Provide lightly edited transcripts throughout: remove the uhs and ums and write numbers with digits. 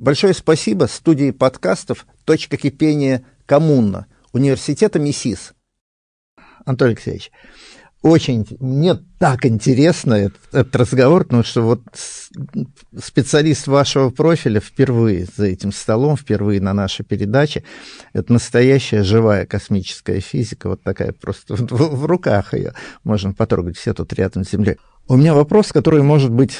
Большое спасибо студии подкастов «Точка кипения Коммуна» Университета МИСИС. Антон Алексеевич, мне так интересно этот разговор, потому что вот специалист вашего профиля впервые за этим столом, впервые на нашей передаче. Это настоящая живая космическая физика, вот такая просто в руках ее можно потрогать, все тут рядом с Землей. У меня вопрос, который, может быть,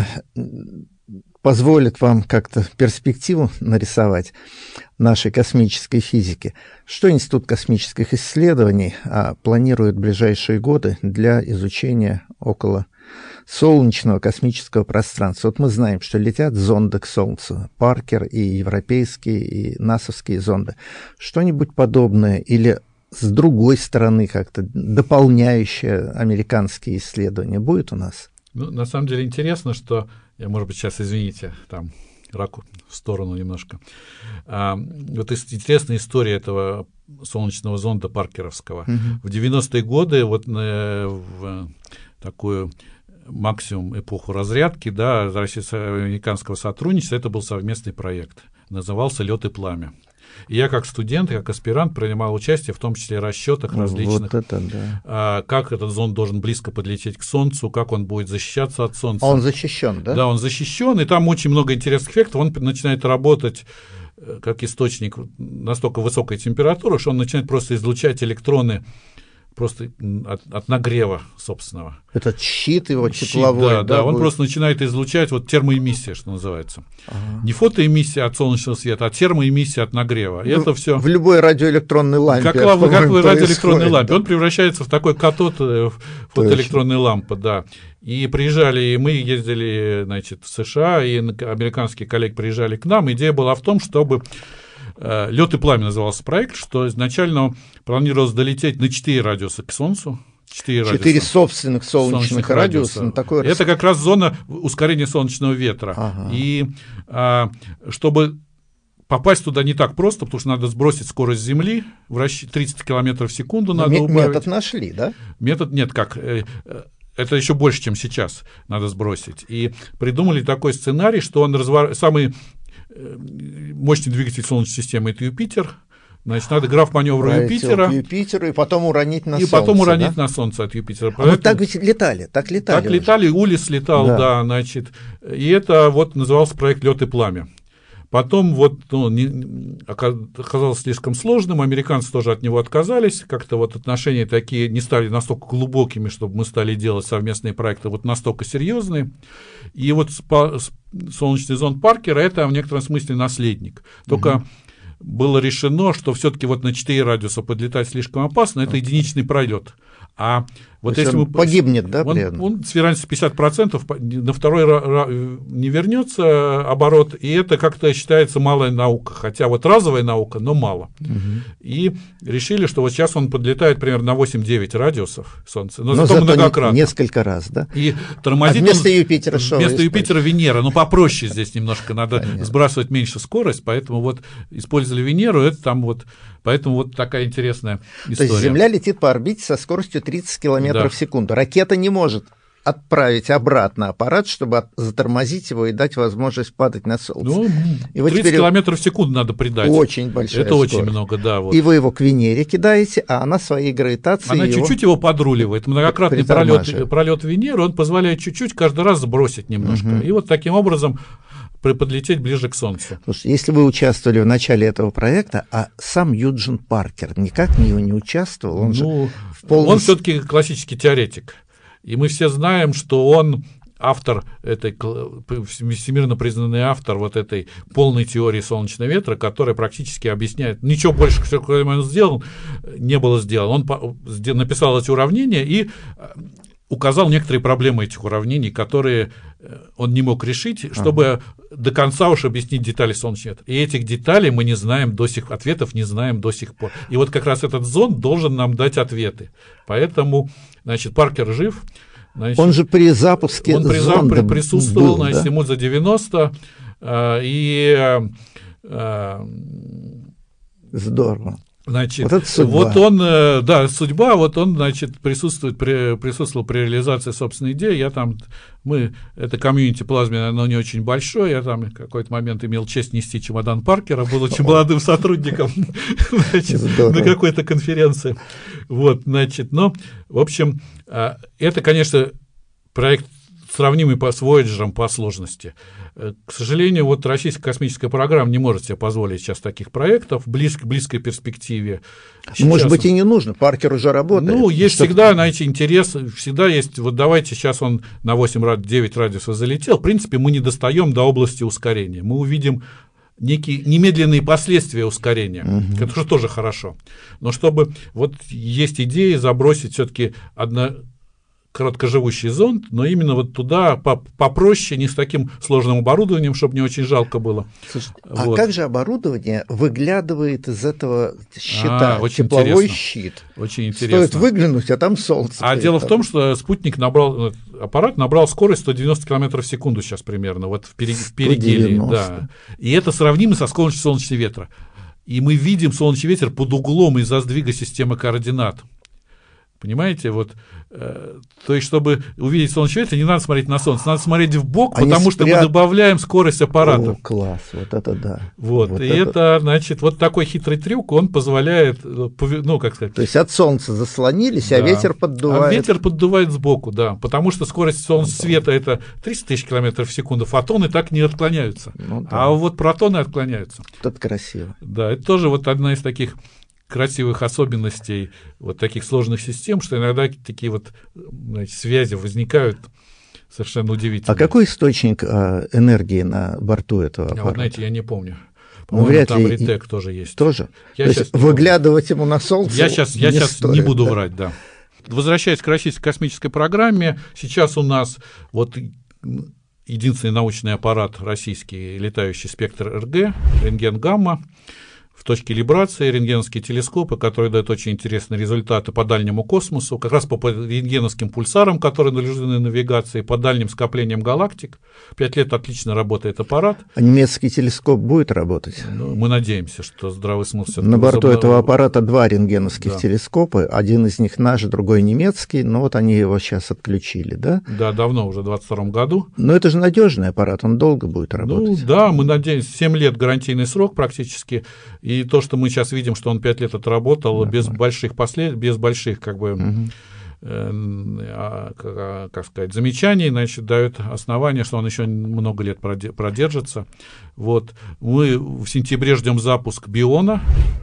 позволит вам как-то перспективу нарисовать нашей космической физики. Что Институт космических исследований планирует в ближайшие годы для изучения около солнечного космического пространства? Вот мы знаем, что летят зонды к Солнцу, Паркер и европейские, и насовские зонды. Что-нибудь подобное или с другой стороны как-то дополняющее американские исследования будет у нас? Ну, на самом деле интересно, что, я, может быть, сейчас, извините, там, раку в сторону немножко. Вот интересная история этого солнечного зонда паркеровского. В 90-е годы, вот в такую максимум эпоху разрядки, да, российско-американского сотрудничества, это был совместный проект. Назывался «Лёт и пламя». И я как студент, как аспирант принимал участие в том числе в расчетах различных, вот это, да. Как этот зонд должен близко подлететь к Солнцу, как он будет защищаться от Солнца. А он защищен, да? Да, он защищен, и там очень много интересных эффектов. Он начинает работать как источник настолько высокой температуры, что он начинает просто излучать электроны просто от нагрева собственного. Этот щит его тепловой. Да, он просто начинает излучать вот термоэмиссия, что называется. Не фотоэмиссия от солнечного света, а термоэмиссия от нагрева. И это все в любой радиоэлектронной лампе. Как в радиоэлектронной лампе. Он превращается в такой катод фотоэлектронной лампы, да. И приезжали, и мы ездили, значит, в США, и американские коллеги приезжали к нам. Идея была в том, чтобы «Лёт и пламя» назывался проект, что изначально планировалось долететь на 4 радиуса к Солнцу. 4 собственных солнечных радиуса. Это как раз зона ускорения солнечного ветра. И чтобы попасть туда не так просто, потому что надо сбросить скорость Земли, 30 км в секунду надо убавить. Метод нашли, да? Метод нет, как... Это еще больше, чем сейчас надо сбросить. И придумали такой сценарий, что он самый мощный двигатель Солнечной системы — это Юпитер. Значит, надо граф маневра Юпитера. И потом уронить на Солнце. И потом уронить на Солнце от Юпитера. Вот так ведь летали. Так летали, Улисс летал, да, значит. И это вот назывался проект «Лёт и пламя». Потом вот оказалось слишком сложным, американцы тоже от него отказались, как-то вот отношения такие не стали настолько глубокими, чтобы мы стали делать совместные проекты вот настолько серьезные. И вот солнечный зонд Паркера — это в некотором смысле наследник. Только было решено, что все-таки вот на 4 радиуса подлетать слишком опасно, это единичный пролет. А вот если он погибнет, да, он с вероятностью 50% на второй не вернется оборот, и это как-то считается малая наука, хотя вот разовая наука, но мало. И решили, что вот сейчас он подлетает примерно на 8-9 радиусов Солнца, но зато многократно. Несколько раз, да? И тормозит вместо Юпитера что? Вместо Юпитера Венера, но попроще здесь немножко, надо сбрасывать меньше скорость, поэтому вот использовали Венеру, это там вот, поэтому вот такая интересная история. То есть Земля летит по орбите со скоростью 30 км в секунду. Ракета не может отправить обратно аппарат, чтобы затормозить его и дать возможность падать на Солнце. Ну, 30 км в секунду надо придать. Очень большая Это скорость. Очень много, да. Вот. И вы его к Венере кидаете, а она своей гравитацией Она чуть-чуть его подруливает. Многократный пролет Венеры, он позволяет чуть-чуть каждый раз сбросить немножко. И вот таким образом подлететь ближе к Солнцу. Слушайте, если вы участвовали в начале этого проекта, а сам Юджин Паркер никак в него не участвовал, он же он все-таки классический теоретик. И мы все знаем, что он автор этой, всемирно признанный автор вот этой полной теории солнечного ветра, которая практически объясняет, ничего больше, что он сделал, не было сделано. Он написал эти уравнения и указал некоторые проблемы этих уравнений, которые он не мог решить, чтобы до конца уж объяснить детали солнечного ветра. И этих деталей мы не знаем ответов не знаем до сих пор. И вот как раз этот зонд должен нам дать ответы. Поэтому, значит, Паркер жив. Значит, он же при запуске зонда присутствовал, был, значит, ему за 90, здорово. Значит, вот это судьба. Вот он, да, судьба, вот он, значит, присутствовал при реализации собственной идеи. Это комьюнити плазменное, оно не очень большое. Я там в какой-то момент имел честь нести чемодан Паркера, был очень молодым сотрудником на какой-то конференции. Вот, значит, но, в общем, это, конечно, проект сравнимый с Voyager'ом по сложности. К сожалению, вот российская космическая программа не может себе позволить сейчас таких проектов в близкой перспективе. Сейчас, может быть, и не нужно, Паркер уже работает. Ну, есть всегда, знаете, интерес, всегда есть, вот давайте сейчас он на 9 радиусов залетел, в принципе, мы не достаем до области ускорения, мы увидим некие немедленные последствия ускорения, это тоже хорошо, но чтобы, вот есть идеи забросить все-таки короткоживущий зонд, но именно вот туда попроще, не с таким сложным оборудованием, чтобы не очень жалко было. Слушайте, вот. А как же оборудование выглядывает из этого щита? Очень тепловой интересно. Щит. Очень интересно. Стоит выглянуть, а там солнце. А дело в том, что аппарат набрал скорость 190 км в секунду сейчас примерно, вот в перигелии. Да. И это сравнимо со скоростью солнечного ветра. И мы видим солнечный ветер под углом из-за сдвига системы координат. Понимаете, вот, то есть, чтобы увидеть солнечный ветер, не надо смотреть на солнце, надо смотреть в бок, потому что мы добавляем скорость аппарата. О, класс, вот это да. Вот и это, значит, вот такой хитрый трюк, он позволяет, ну, как сказать. То есть от солнца заслонились, да. А ветер поддувает. А ветер поддувает сбоку, да, потому что скорость солнечного света это 300 тысяч км в секунду, фотоны так не отклоняются, да. А вот протоны отклоняются. Это красиво. Да, это тоже вот одна из таких красивых особенностей вот таких сложных систем, что иногда такие вот, значит, связи возникают совершенно удивительно. А какой источник энергии на борту этого аппарата? Вот, знаете, я не помню. По-моему, там Ритек тоже есть. Тоже? То есть выглядывать ему на солнце я сейчас не буду врать, да. Возвращаясь к российской космической программе, сейчас у нас вот единственный научный аппарат российский, летающий спектр РГ, рентген-гамма, в точке либрации, рентгеновские телескопы, которые дают очень интересные результаты по дальнему космосу, как раз по рентгеновским пульсарам, которые нужны навигации, по дальним скоплениям галактик. 5 лет отлично работает аппарат. А немецкий телескоп будет работать? Ну, мы надеемся, что здравый смысл... На борту этого аппарата 2 рентгеновских телескопа, один из них наш, другой немецкий, но вот они его сейчас отключили, да? Да, давно, уже в 2022 году. Но это же надежный аппарат, он долго будет работать. Ну да, мы надеемся, 7 лет гарантийный срок практически. И то, что мы сейчас видим, что он 5 лет отработал без больших как бы, как сказать, замечаний, значит, дает основание, что он еще много лет продержится. Вот. Мы в сентябре ждем запуск Биона.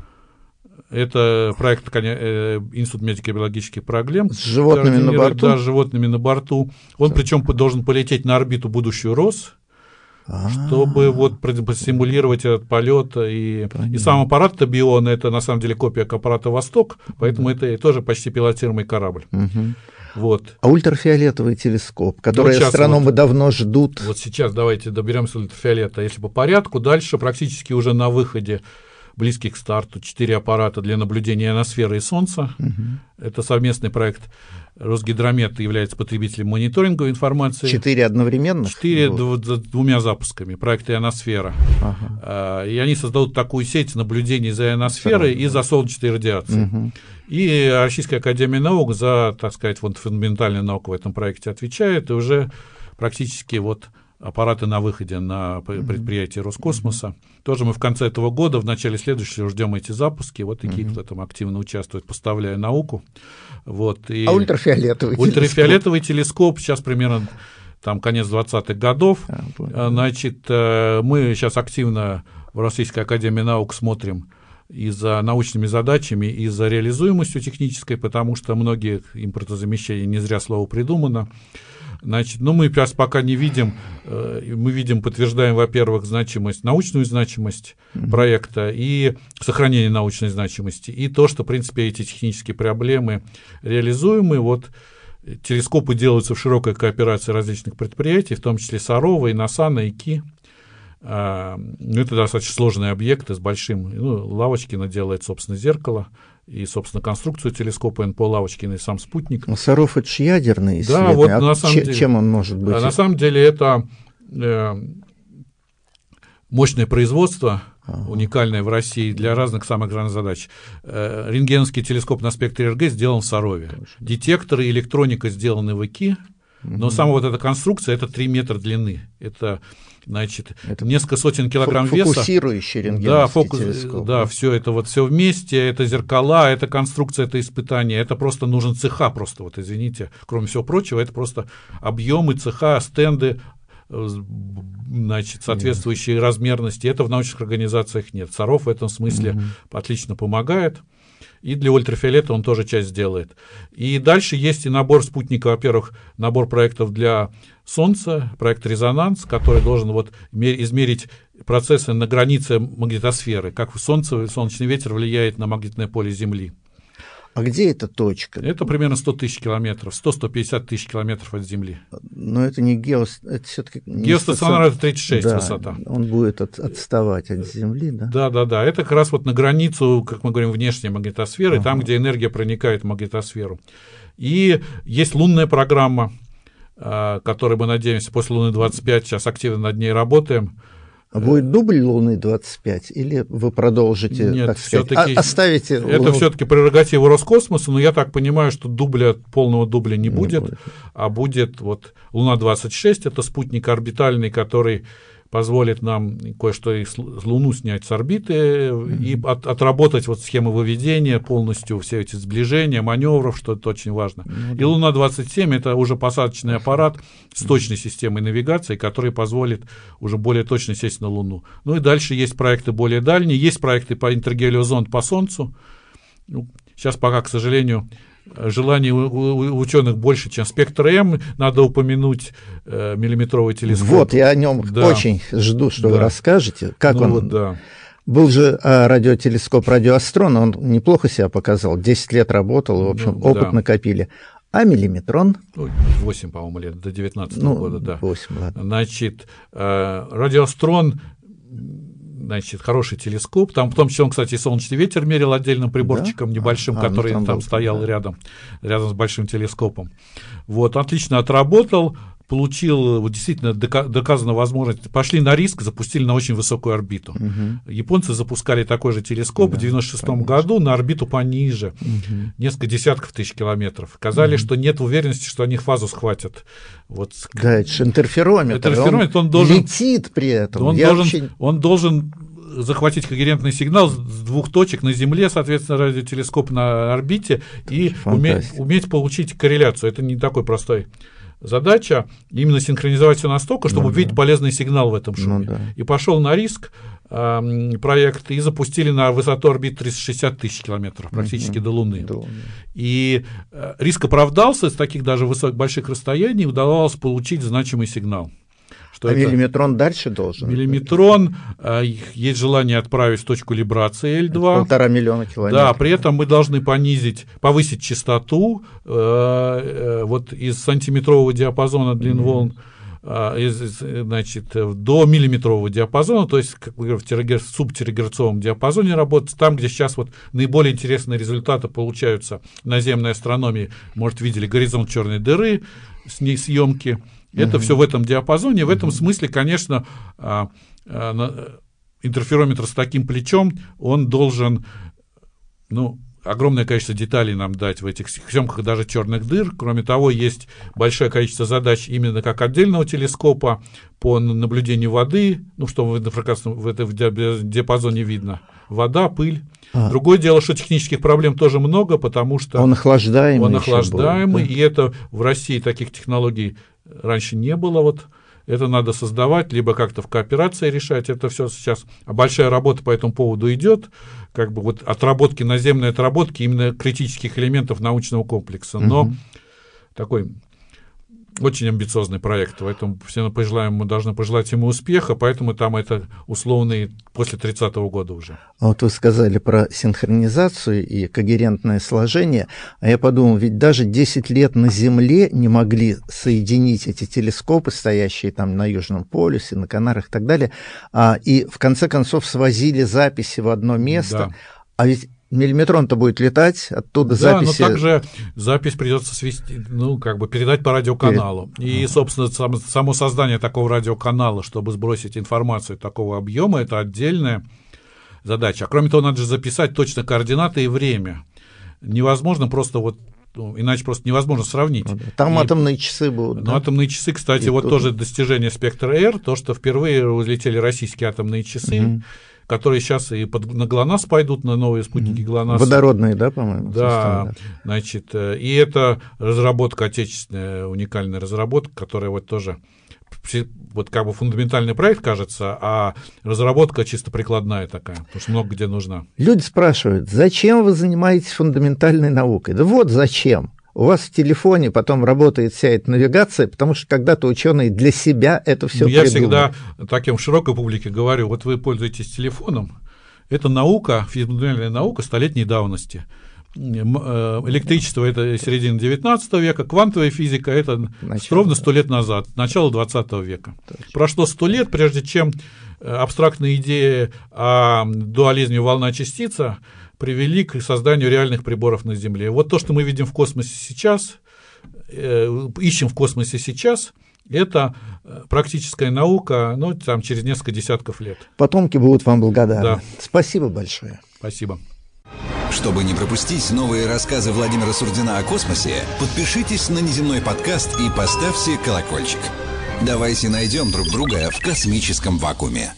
Это проект Институт медико-биологических проблем. С животными на борту? Да, с животными на борту. Он причем должен полететь на орбиту будущую РОС, чтобы вот симулировать этот полет. И сам аппарат Бион — это на самом деле копия аппарата «Восток», поэтому это тоже почти пилотируемый корабль. Вот. А ультрафиолетовый телескоп, который астрономы давно ждут? Вот сейчас давайте доберемся до ультрафиолета. Если по порядку, дальше практически уже на выходе, близкий к старту, 4 аппарата для наблюдения ионосферы и Солнца. Это совместный проект. Росгидромет является потребителем мониторинговой информации. 4 одновременно? 4 двумя запусками. Проект «Ионосфера». И они создадут такую сеть наблюдений за ионосферой и за солнечной радиацией. И Российская академия наук за, так сказать, вот фундаментальную науку в этом проекте отвечает, и уже практически вот аппараты на выходе на предприятие Роскосмоса. Тоже мы в конце этого года, в начале следующего ждем эти запуски. Вот и КИК в этом активно участвует, поставляя науку. Вот. И ультрафиолетовый телескоп сейчас примерно там конец 20-х годов. Значит, мы сейчас активно в Российской академии наук смотрим и за научными задачами, и за реализуемостью технической, потому что многие импортозамещения, не зря слово придумано. Значит, ну, мы сейчас пока не видим, мы видим, подтверждаем, во-первых, научную значимость проекта и сохранение научной значимости, и то, что, в принципе, эти технические проблемы реализуемы. Вот телескопы делаются в широкой кооперации различных предприятий, в том числе Сарова, и Насана, и КИ. Это достаточно сложные объекты с большим, Лавочкина делает, собственно, зеркало и, собственно, конструкцию телескопа НПО Лавочкина и сам спутник. Саров — это же ядерный исследователь. Да, вот на самом деле, чем он может быть? На самом деле это мощное производство, уникальное в России для разных самых разных задач. Рентгеновский телескоп на спектре РГ сделан в Сарове. Детекторы и электроника сделаны в ИКИ. Но сама вот эта конструкция – это 3 метра длины. Это, значит, несколько сотен килограмм веса. Фокусирующий рентгеновский телескоп. Да, все это вот все вместе, это зеркала, это конструкция, это испытание, это просто нужен цеха, просто вот, извините, кроме всего прочего, это просто объемы цеха, стенды, значит, соответствующие размерности. Это в научных организациях нет. Саров в этом смысле отлично помогает. И для ультрафиолета он тоже часть делает. И дальше есть и набор спутника, во-первых, набор проектов для Солнца, проект «Резонанс», который должен вот измерить процессы на границе магнитосферы, как Солнце, солнечный ветер влияет на магнитное поле Земли. А где эта точка? Это примерно 100 тысяч километров, 100-150 тысяч километров от Земли. Но это не это все-таки геостационар, это 36 да, высота. Он будет отставать от Земли, да? Да. Это как раз вот на границу, как мы говорим, внешней магнитосферы, там, где энергия проникает в магнитосферу. И есть лунная программа, которой мы надеемся после Луны 25, сейчас активно над ней работаем. А будет дубль Луны 25, или вы продолжите, нет, так сказать, оставите Луну? Это все-таки прерогатива Роскосмоса, но я так понимаю, что полного дубля не будет, а будет вот Луна-26, это спутник орбитальный, который позволит нам кое-что Луну снять с орбиты и отработать вот схемы выведения, полностью все эти сближения, маневров, что это очень важно. И Луна-27 – это уже посадочный аппарат с точной системой навигации, который позволит уже более точно сесть на Луну. Ну и дальше есть проекты более дальние, есть проекты по интергелиозонд по Солнцу. Сейчас пока, к сожалению, желаний у ученых больше, чем спектр М. Надо упомянуть миллиметровый телескоп. Вот, я о нем очень жду, что вы расскажете. Как он? Был же радиотелескоп «Радиоастрон», он неплохо себя показал, 10 лет работал, в общем, опыт накопили. А миллиметрон? 8, по-моему, лет, до 19-го года, да. 8, ладно. Значит, «Радиоастрон», значит, хороший телескоп. Там, в том числе, он, кстати, и солнечный ветер мерил отдельным приборчиком небольшим, который там стоял рядом с большим телескопом. Вот, отлично отработал, получил вот, действительно доказанную возможность. Пошли на риск, запустили на очень высокую орбиту. Японцы запускали такой же телескоп в 1996 году на орбиту пониже, несколько десятков тысяч километров. Сказали, что нет уверенности, что они фазу схватят. Вот. Да, это же интерферометр. Он должен, летит при этом. Он должен захватить когерентный сигнал с двух точек на Земле, соответственно, радиотелескоп на орбите, и уметь получить корреляцию. Это не такой простой задача, именно синхронизовать все настолько, чтобы увидеть полезный сигнал в этом шуме. И пошел на риск проект, и запустили на высоту орбит 360 тысяч километров, практически до Луны. И риск оправдался, с таких даже больших расстояний удавалось получить значимый сигнал. Что миллиметрон дальше должен? Миллиметрон, есть желание отправить в точку либрации L2. 1,5 миллиона километров. Да, при этом мы должны повысить частоту вот из сантиметрового диапазона длин волн, значит, до миллиметрового диапазона, то есть, как вы говорите, в субтерагерцовом диапазоне работать, там, где сейчас вот наиболее интересные результаты получаются в наземной астрономии. Может, видели горизонт черной дыры с ней съемки. Это все в этом диапазоне. В этом смысле, конечно, интерферометр с таким плечом, он должен, огромное количество деталей нам дать в этих съемках даже черных дыр. Кроме того, есть большое количество задач именно как отдельного телескопа по наблюдению воды, что в этом диапазоне видно. Вода, пыль. Другое дело, что технических проблем тоже много, потому что он охлаждаемый. Будет, и это в России таких технологий раньше не было. Вот это надо создавать, либо как-то в кооперации решать. Это все сейчас большая работа по этому поводу идет, как бы вот отработки, наземной отработки именно критических элементов научного комплекса. Но такой очень амбициозный проект, поэтому мы должны пожелать ему успеха, поэтому там это условный после 30-го года уже. Вот вы сказали про синхронизацию и когерентное сложение, а я подумал, ведь даже 10 лет на Земле не могли соединить эти телескопы, стоящие там на Южном полюсе, на Канарах и так далее, и в конце концов свозили записи в одно место, а ведь миллиметрон-то будет летать, оттуда да, записи... но также запись придется свести, передать по радиоканалу. И, собственно, само создание такого радиоканала, чтобы сбросить информацию такого объема, это отдельная задача. А кроме того, надо же записать точно координаты и время. Невозможно просто иначе просто невозможно сравнить. Там атомные часы будут. Да? Атомные часы, кстати, тоже достижение «Спектр-Р», то, что впервые улетели российские атомные часы, которые сейчас и на ГЛОНАСС пойдут, на новые спутники ГЛОНАСС. Водородные, да, по-моему? Да, значит, и это разработка, отечественная, уникальная разработка, которая тоже фундаментальный проект, кажется, а разработка чисто прикладная такая, потому что много где нужна. Люди спрашивают, зачем вы занимаетесь фундаментальной наукой? Да вот зачем. У вас в телефоне потом работает вся эта навигация, потому что когда-то ученые для себя это все придумали. Я всегда таким широкой публике говорю, вот вы пользуетесь телефоном, это наука, фундаментальная наука столетней давности. Электричество – это середина 19 века, квантовая физика – это ровно 100 лет назад, начало 20 века. Точно. Прошло 100 лет, прежде чем абстрактные идеи о дуализме волна-частица привели к созданию реальных приборов на Земле. Вот то, что мы видим в космосе сейчас, ищем в космосе сейчас, это практическая наука, через несколько десятков лет. Потомки будут вам благодарны. Да. Спасибо большое. Спасибо. Чтобы не пропустить новые рассказы Владимира Сурдина о космосе, подпишитесь на «Неземной подкаст» и поставьте колокольчик. Давайте найдем друг друга в космическом вакууме.